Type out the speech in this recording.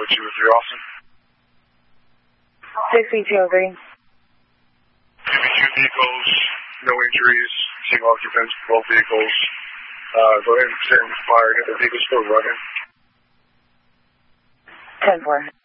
203 Austin. 63203. 2 vehicles, no injuries, single occupants, both vehicles. Go ahead and send fire. The vehicle's still running. 10-4.